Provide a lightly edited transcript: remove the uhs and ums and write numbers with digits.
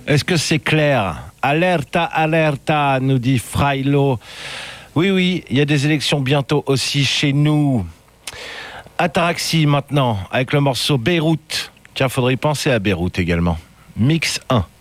Est-ce que c'est clair? Alerta, alerta, nous dit Frailo. Oui, il y a des élections bientôt aussi chez nous. Ataraxie maintenant, avec le morceau Beyrouth. Tiens, faudrait y penser à Beyrouth également. Mix 1.